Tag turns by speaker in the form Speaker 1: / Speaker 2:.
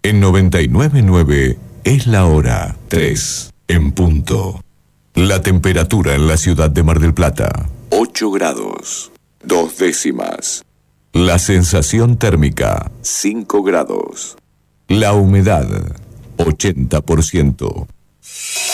Speaker 1: En 99.9 es la hora 3 en punto. La temperatura en la ciudad de Mar del Plata, 8 grados, 2 décimas. La sensación térmica, 5 grados. La humedad, 80%.